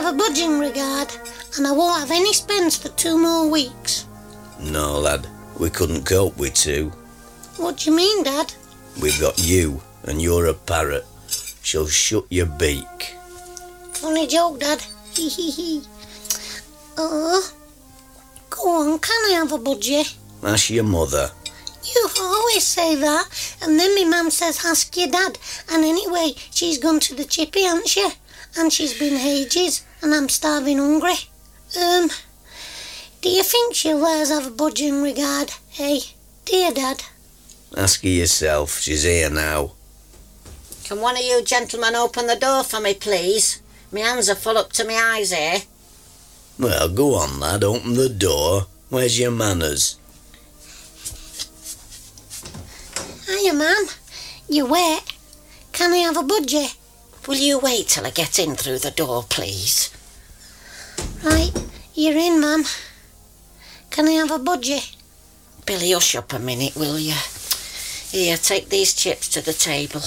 have a budging regard, and I won't have any spends for 2 more weeks. No, lad, we couldn't cope with 2. What do you mean, Dad? We've got you, and you're a parrot. So shut your beak. Funny joke, Dad. Hee hee hee. Oh, go on, can I have a budgie? Ask your mother. You always say that, and then my mum says ask your dad, and anyway, she's gone to the chippy, hasn't she? And she's been ages, and I'm starving hungry. Do you think she'll let us have a budging regard, hey? Dear Dad? Ask her yourself, she's here now. Can one of you gentlemen open the door for me, please? My hands are full up to my eyes here. Well, go on, lad, open the door. Where's your manners? Hiya, Mum. You wet? Can I have a budgie? Will you wait till I get in through the door, please? Right, you're in, Mum. Can I have a budgie? Billy, hush up a minute, will you? Here, take these chips to the table.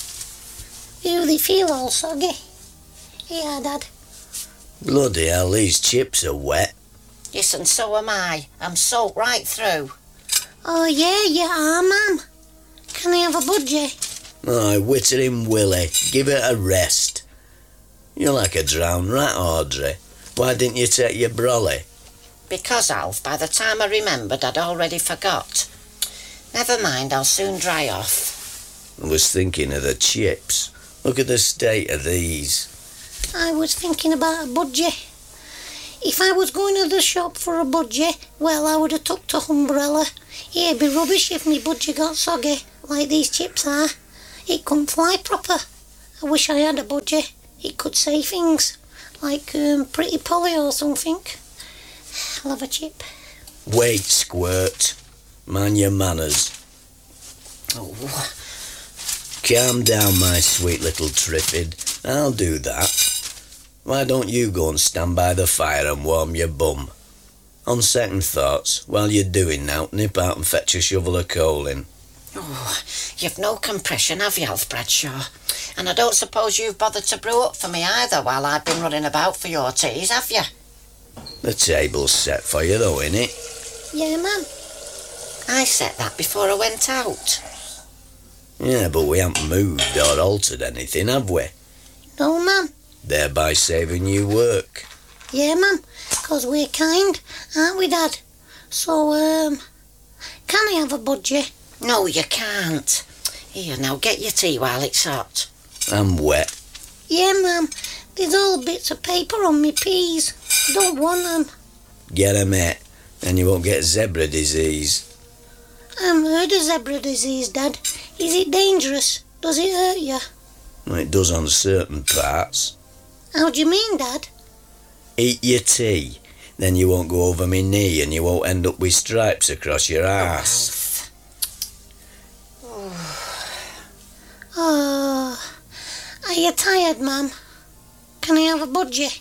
Ew, they feel all soggy. Yeah, Dad. Bloody hell, these chips are wet. Yes, and so am I. I'm soaked right through. Oh, yeah, you are, Mum. Can I have a budgie? Aye, Wittering Willie, give it a rest. You're like a drowned rat, Audrey. Why didn't you take your brolly? Because, Alf, by the time I remembered, I'd already forgot. Never mind, I'll soon dry off. I was thinking of the chips. Look at the state of these. I was thinking about a budgie. If I was going to the shop for a budgie, well, I would have took to umbrella. It'd be rubbish if me budgie got soggy, like these chips are. It couldn't fly proper. I wish I had a budgie. It could say things, like Pretty Polly or something. I'll have a chip. Wait, Squirt. Mind your manners. Oh, Calm down, my sweet little Triffid. I'll do that. Why don't you go and stand by the fire and warm your bum? On second thoughts, while you're doing now, nip out and fetch a shovel of coal in. Oh, you've no compression, have you, Alf Bradshaw? And I don't suppose you've bothered to brew up for me either while I've been running about for your teas, have you? The table's set for you, though, innit? Yeah, Mum. I set that before I went out. Yeah, but we haven't moved or altered anything, have we? No, Mum. Thereby saving you work. Yeah, Mum, 'cause we're kind, aren't we, Dad? So, can I have a budgie? No, you can't. Here, now get your tea while it's hot. I'm wet. Yeah, Mum, there's all bits of paper on me peas. Don't want them. Get 'em out, and you won't get zebra disease. I've heard of zebra disease, Dad. Is it dangerous? Does it hurt you? Well, it does on certain parts. How do you mean, Dad? Eat your tea, then you won't go over my knee and you won't end up with stripes across your arse. Oh, are you tired, Mum? Can I have a budgie?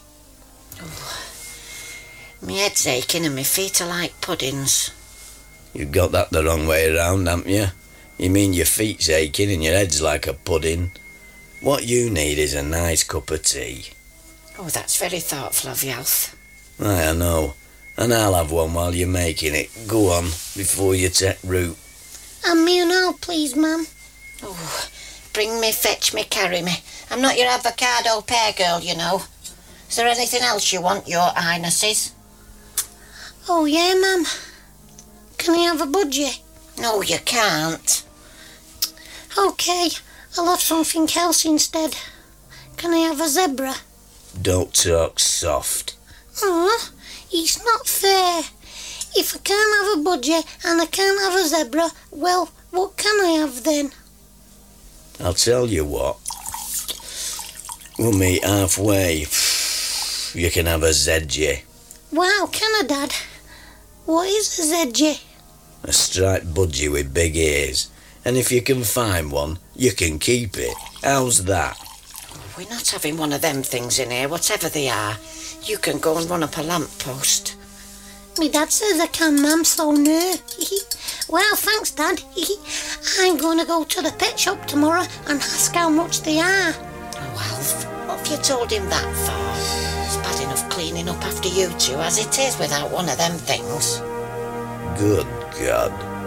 My head's aching and my feet are like puddings. You've got that the wrong way round, haven't you? You mean your feet's aching and your head's like a pudding. What you need is a nice cup of tea. Oh, that's very thoughtful of you, Alf. Aye, I know. And I'll have one while you're making it. Go on, before you take root. And me and all, please, Mum. Oh, bring me, fetch me, carry me. I'm not your avocado pear girl, you know. Is there anything else you want, your highnesses? Oh, yeah, Mum. Can I have a budgie? No, you can't. OK, I'll have something else instead. Can I have a zebra? Don't talk soft. Oh, it's not fair. If I can't have a budgie and I can't have a zebra, well, what can I have then? I'll tell you what. We'll meet halfway. You can have a ZJ. Wow, can I, Dad? What is a ZJ? A striped budgie with big ears. And if you can find one, you can keep it. How's that? We're not having one of them things in here, whatever they are. You can go and run up a lamppost. Me dad says I can, Mum, so no. Well, thanks, Dad. I'm going to go to the pet shop tomorrow and ask how much they are. Oh, Alf, what have you told him that for? It's bad cleaning up after you two as it is without one of them things. Good God.